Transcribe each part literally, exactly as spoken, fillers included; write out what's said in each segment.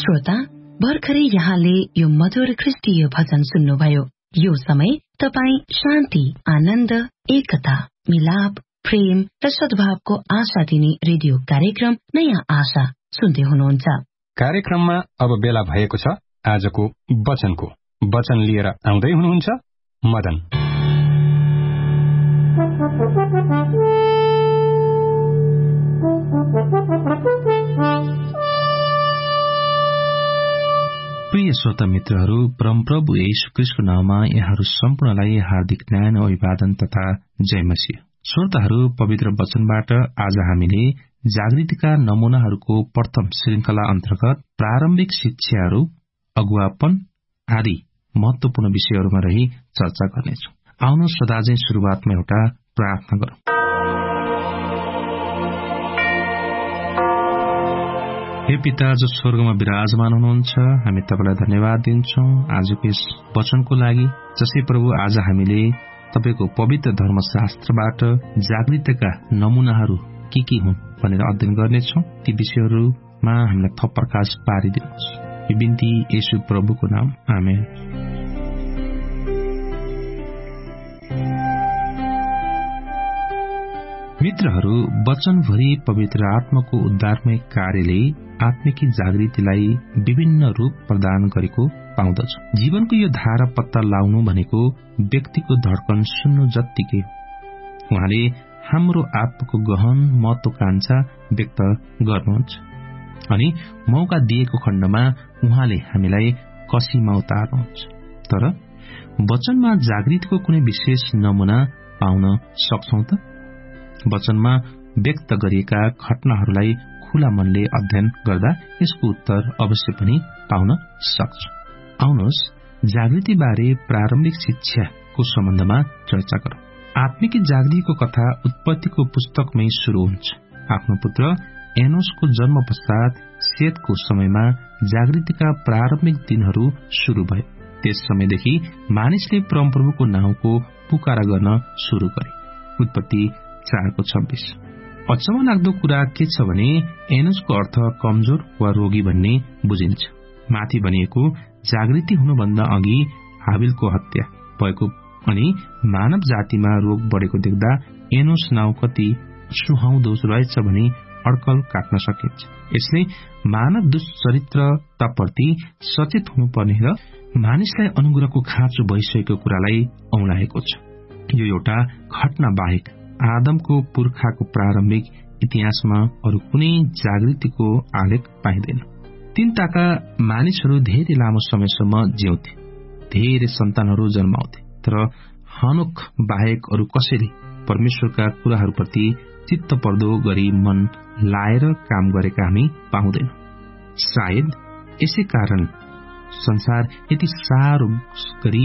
श्रोता, भर्खरै यहाँले यो मधुर ख्रिस्टीय भजन सुन्नुभयो। यो समय तपाईँ शान्ति, आनन्द, एकता, मिलाप, प्रेम र सद्भावको आशा दिने रेडियो कार्यक्रम नयाँ आशा सुन्दै हुनुहुन्छ। कार्यक्रममा अब बेला भएको छ आजको वचनको। वचन लिएर आउँदै हुनुहुन्छ मदन। प्रिय श्रोता मित्रहरू, परमप्रभु येशू ख्रीष्टको नाममा यहाँहरू सम्पूर्णलाई हार्दिक न्याय अभिवादन तथा जय मसीह। श्रोताहरू, पवित्र वचनबाट आज हामीले जागृतिका नमूनाहरूको प्रथम श्रृंखला अन्तर्गत प्रारम्भिक शिक्षाहरू, अगुवापन आदि महत्वपूर्ण विषयहरूमा रही चर्चा गर्नेछौं। आउनु सदाझै शुरूआतमा एउटा प्रार्थना गरौं। हे पिता जो स्वर्गमा विराजमान हुनुहुन्छ, हामी तपाईलाई धन्यवाद दिन्छौं आजको यस वचनको लागि, जसै प्रभु आज हामीले तपाईको पवित्र धर्मशास्त्रबाट जागृतिका नमूनाहरू के के हुन् भनेर अध्ययन गर्नेछौं। ती विषयहरूमा हामीलाई थप प्रकाश पारिदिनुहोस्। यो बिन्ती येशू प्रभुको नाम, आमेन। मित्रहरू, वचनभरि पवित्र आत्माको उद्धारमय कार्यले आत्मिकी जागृतिलाई विभिन्न रूप प्रदान गरेको पाउँदछ। जीवनको यो धारा पत्ता लाउनु भनेको व्यक्तिको धड्कन सुन्नु जत्तिकै उहाँले हाम्रो आत्माको गहन महत्वाकांक्षा व्यक्त गर्नुहुन्छ अनि मौका दिएको खण्डमा उहाँले हामीलाई कसीमा उतार्नुहुन्छ। तर वचनमा जागृतिको कुनै विशेष नमूना पाउन सक्छौं त? वचनमा व्यक्त गरिएका घटनाहरूलाई खुला मनले अध्ययन गर्दा यसको उत्तर अवश्य पनि पाउन सक्छौं। आउनुहोस् जागृति बारे प्रारम्भिक शिक्षाको सम्बन्धमा चर्चा गरौं। आत्मिक जागृतिको कथा उत्पत्तिको पुस्तकमै शुरू हुन्छ। आफ्नो पुत्र एनोसको जन्म पश्चात सेतको समयमा जागृतिका प्रारम्भिक दिनहरू शुरू भए। त्यस समयदेखि मानिसले परमप्रभुको नाउँको पुकारा गर्न शुरू गरे। उत्पत्ति चारको छब्बीस। अचम्म लाग्दो कुरा के छ भने एनोसको अर्थ कमजोर वा रोगी भन्ने बुझिन्छ। माथि भनिएको जागृति हुनुभन्दा अघि हाबिलको हत्या भएको अनि मानव जातिमा रोग बढ़ेको देख्दा एनोस नाउँ कति सुहाउँदो रहेछ भनी अड्कल काट्न सकिन्छ। यसले मानव दुश्चरित्रताप्रति सचेत हुनुपर्ने र मानिसलाई अनुग्रहको खाँचो भइसकेको कुरालाई औंलाएको छ। यो एउटा घटना बाहेक आदमको पुर्खाको प्रारम्भिक इतिहासमा अरू कुनै जागृतिको आलेख पाइँदैन। तीन ताका मानिसहरू धेरै लामो समयसम्म जिउँथे, धेरै सन्तानहरू जन्माउँथे, तर हनोक बाहेक अरू कसैले परमेश्वरका कुराहरूप्रति चित्त पर्दो गरी मन लाएर काम गरेका हामी पाउँदैनौं। सायद यसै कारण संसार यति साह्रो गरी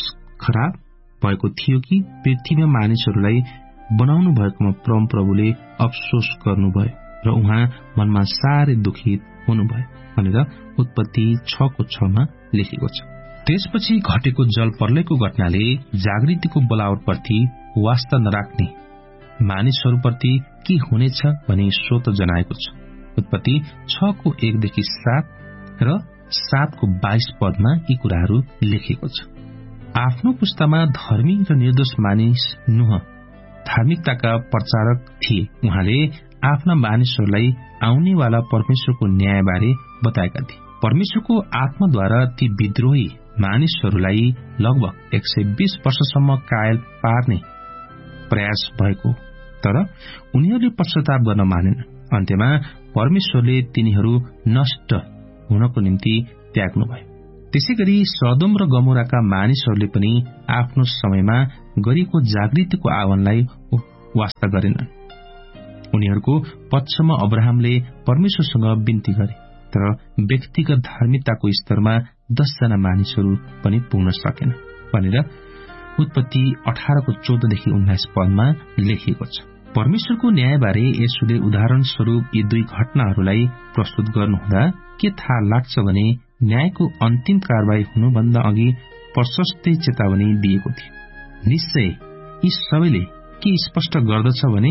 खराब भएको थियो कि पृथ्वीमा मानिसहरूलाई बनाउनु भएकोमा परम प्रभुले अफसोस गर्नुभयो र उहाँ मनमा साह्रै दुखित हुनुभयो भनेर उत्पत्ति छको छमा लेखेको छ। त्यसपछि घटेको जल प्रलयको घटनाले जागृतिको बोलावटप्रति वास्ता नराख्ने मानिसहरूप्रति के हुनेछ भनी सोच जनाएको छ। उत्पत्ति छको एकदेखि सात र सातको बाइस पदमा यी कुराहरू लेखेको छ। आफ्नो पुस्तामा धर्मी र निर्दोष मानिस नुह धार्मिकताका प्रचारक थिए। उहाँले आफ्ना मानिसहरूलाई आउनेवाला परमेश्वरको न्यायबारे बताएका थिए। परमेश्वरको आत्माद्वारा ती विद्रोही मानिसहरूलाई लगभग एक सय बीस वर्षसम्म कायल पार्ने प्रयास भएको, तर उनीहरूले पश्चाताप गर्न मानेन। अन्त्यमा परमेश्वरले तिनीहरू नष्ट हुनको निम्ति त्याग्नुभयो। त्यसैगरी सदोम र गमोराका मानिसहरूले पनि आफ्नो समयमा गरिएको जागृतिको आह्वानलाई वास्ता गरेनन्। उनीहरूको पक्षमा अब्राहमले परमेश्वरसँग बिन्ती गरे, तर व्यक्तिगत धार्मिकताको स्तरमा दसजना मानिसहरू पनि पुग्न सकेन भनेर उत्पत्ति अठारको चौधदेखि उन्नाइस पदमा लेखिएको छ। परमेश्वरको न्यायबारे यसुले उदाहरण स्वरूप यी दुई घटनाहरूलाई प्रस्तुत गर्नुहुँदा के थाहा लाग्छ भने न्यायको अन्तिम कारवाही हुनुभन्दा अघि प्रशस्तै चेतावनी दिएको थियो। निश्चय यी सबैले के स्पष्ट गर्दछ भने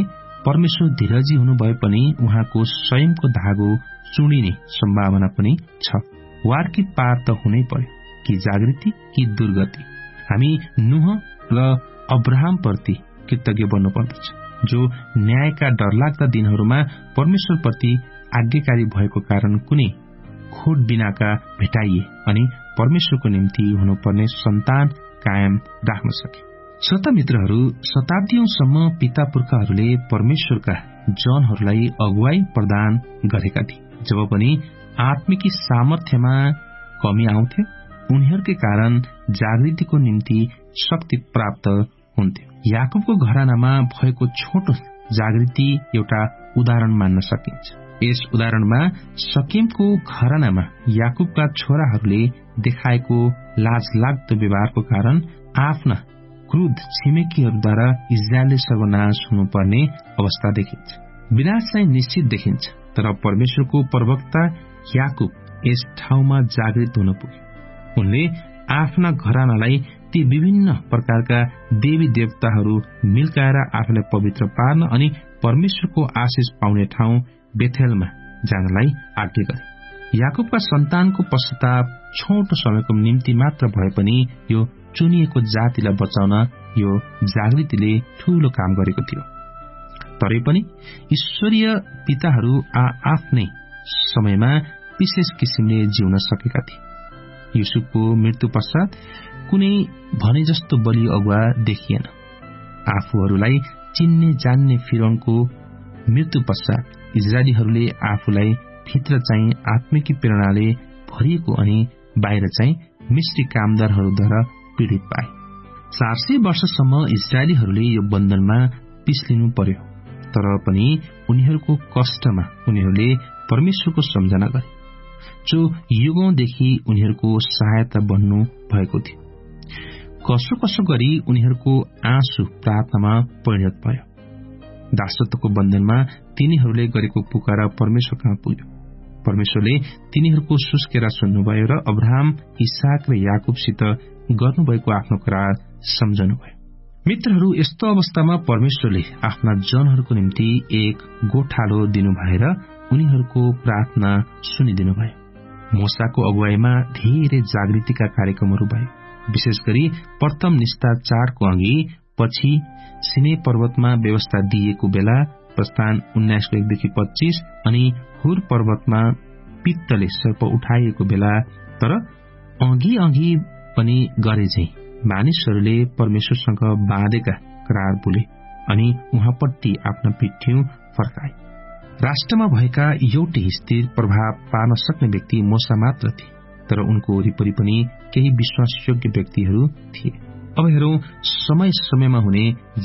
परमेश्वर धीरजी हुनुभए पनि उहाँको स्वयंको धागो चुडिने सम्भावना पनि छ। वार कि पार त हुनै पर्यो, कि जागृति कि दुर्गति। हामी नुह र अब्राहम प्रति कृतज्ञ बन्नु पर्दछ, जो न्यायका डरलाग्दा दिनहरूमा परमेश्वर प्रति आज्ञाकारी भएको कारण कुनै खोट बिनाका भेटाइए अनि परमेश्वरको निम्ति हुनुपर्ने सन्तान कायम राख्न सके। श्रोता मित्रहरू, शताब्दीौंसम्म पिता पुर्खाहरूले परमेश्वरका जनहरूलाई अगुवाई प्रदान गरेका थिए। जब पनि आत्मिकी सामर्थ्यमा कमी आउँथ्यो, उनीहरूकै कारण जागृतिको निम्ति शक्ति प्राप्त हुन्थ्यो। याकुबको घरानामा भएको छोटो जागृति एउटा उदाहरण मान्न सकिन्छ। यस उदाहरणमा शकेमको घरानामा याकुबका छोराहरूले देखाएको लाजलाग्दो व्यवहारको कारण आफ्ना क्रुद्ध छिमेकीहरूद्वारा इजरायलले सर्वनाश हुनुपर्ने अवस्था देखिन्छ। विनाश चाहिँ निश्चित देखिन्छ, तर परमेश्वरको प्रवक्ता याकुब यस ठाउँमा जागृत हुन पुगे। उनले आफ्ना घरानालाई ती विभिन्न प्रकारका देवी देवताहरू मिल्काएर आफूलाई पवित्र पार्न अनि परमेश्वरको आशिष पाउने ठाउँ बेथेलमा जानलाई आज्ञा गरे। याकुबका सन्तानको पश्चाताप छोटो समयको निम्ति मात्र भए पनि यो चुनिएको जातिलाई बचाउन यो जागृतिले ठूलो काम गरेको थियो। तरै पनि ईश्वरीय पिताहरू आ आफ्नै समयमा विशेष किसिमले जिउन सकेका थिए। युसुफको मृत्यु पश्चात कुनै भने जस्तो बलि अगुवा देखिएन। आफूहरूलाई चिन्ने जान्ने फिरौनको मृत्यु पश्चात इजरायलीहरूले आफूलाई भित्र चाहिँ आत्मिकी प्रेरणाले भरिएको अनि बाहिर चाहिँ मिश्री कामदारहरूद्वारा पीड़ित पाए। चार सय वर्षसम्म इजरायलीहरूले यो बन्धनमा पिछलिनु पर्यो, तर पनि उनीहरूको कष्टमा उनीहरूले परमेश्वरको सम्झना गरे, जो युगौंदेखि उनीहरूको सहायता बन्नु भएको थियो। कसो कसो गरी उनीहरूको आँसु प्रार्थनामा परिणत भयो। दासत्वको बन्धनमा तिनीहरूले गरेको पुकारा परमेश्वर कहाँ पुग्यो। परमेश्वरले तिनीहरूको सुस्केरा सुन्नुभयो र अब्राहम, इसाक र याकुबसित गर्नुभएको आफ्नो करार सम्झनुभयो। मित्रहरू, यस्तो अवस्थामा परमेश्वरले आफ्ना जनहरूको निम्ति एक गोठालो दिनुभएर उनीहरूको प्रार्थना सुनिदिनुभयो। मूसाको अगुवाईमा धेरै जागृतिका कार्यक्रमहरू भए। विशेष गरी प्रथम निस्तार चाडको अघि पछि सिने पर्वतमा व्यवस्था दिएको बेला प्रस्थान उन्नाइसको एकदेखि पच्चीस अनि हुर पर्वतमा पित्तले सर्प उठाइएको बेला, तर अघि अघि पनि गरे झै मानिसहरूले परमेश्वरसँग बाँधेका करार बोले अनि उहाँपट्टि आफ्ना पिठ्यौं फर्काए। राष्ट्रमा भएका एउटै स्थिर प्रभाव पार्न सक्ने व्यक्ति मूसा मात्र थिए, तर उनको वरिपरि पनि केही विश्वासयोग्य व्यक्तिहरू थिए। अब हेरौं समय समयमा हुने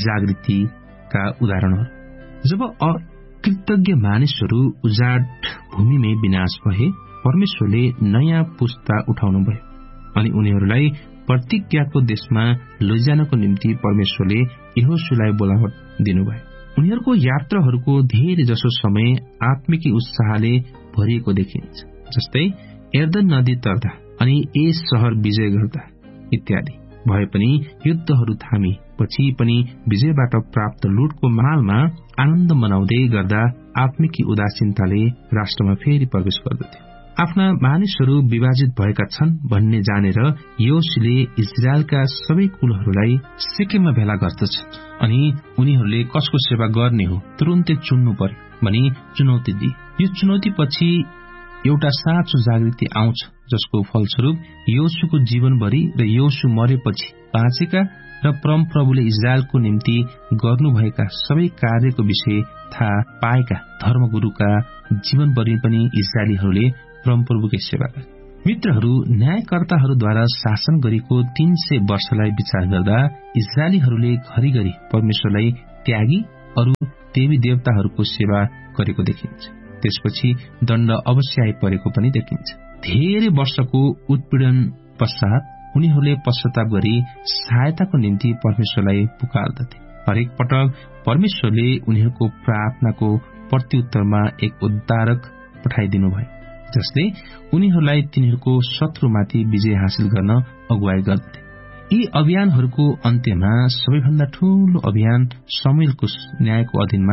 जागृतिका उदाहरणहरू। जब अकृतज्ञ मानिसहरू उजाड भूमिमै विनाश भए, परमेश्वरले नयाँ पुस्ता उठाउनु भयो अनि उनीहरूलाई प्रतिज्ञाको देशमा लैजानको निम्ति परमेश्वरले यहोशुलाई बोलावट दिनुभयो। उनीहरूको यात्राहरूको धेरै जसो समय आत्मिकी उत्साहले भरिएको देखिन्छ, जस्तै एर्दन नदी तर्दा अनि यस शहर विजय गर्दा इत्यादि। भए पनि युद्धहरू थामी पछि पनि विजयबाट प्राप्त लुटको मालमा आनन्द मनाउँदै गर्दा आत्मिकी उदासीनताले राष्ट्रमा फेरि प्रवेश गर्दथ्यो। आफ्ना मानिसहरू विभाजित भएका छन् भन्ने जानेर योशुले इजरायलका सबै कुलहरूलाई सिक्किममा भेला गर्दछन् अनि उनीहरूले कसको सेवा गर्ने हो तुरुन्तै चुन्नु पर्यो भनी चुनौती दिए। यो चुनौतीपछि एउटा साँचो जागृति आउँछ, जसको फलस्वरूप योशुको जीवनभरि र योशु मरेपछि बाँचेका र परमप्रभुले इजरायलको निम्ति गर्नुभएका सबै कार्यको विषय थाहा पाएका धर्मगुरूका जीवनभरि पनि इजरायलीहरूले परमप्रभुकै सेवा गरे। मित्रहरू, न्यायकर्ताहरूद्वारा शासन गरेको तीन सय वर्षलाई विचार गर्दा इजरायलीहरूले घरिघरि परमेश्वरलाई त्यागी अरू देवी देवताहरूको सेवा गरेको देखिन्छ। त्यसपछि दण्ड अवश्य आइपरेको पनि देखिन्छ। धेरै वर्षको उत्पीडन पश्चात उनीहरूले पश्चाताप गरी सहायताको निम्ति परमेश्वरलाई पुकार्दथे। हरेक पटक परमेश्वरले उनीहरूको प्रार्थनाको प्रत्युत्तरमा एक उद्धारक पठाइदिनुभयो, जसले उनीहरूलाई तिनीहरूको शत्रुमाथि विजय हासिल गर्न अगुवाई गर्दथे। यी अभियानहरूको अन्त्यमा सबैभन्दा ठूलो अभियान शमूएलको न्यायको अधीनमा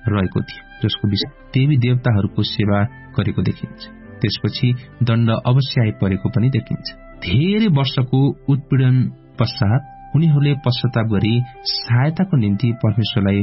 रहेको थियो, जसको विषय देवी देवताहरूको सेवा गरेको देखिन्छ। त्यसपछि दण्ड अवश्य आइपरेको पनि देखिन्छ। धेरै वर्षको उत्पीडन पश्चात उनीहरूले पश्चाताप गरी सहायताको निम्ति परमेश्वरलाई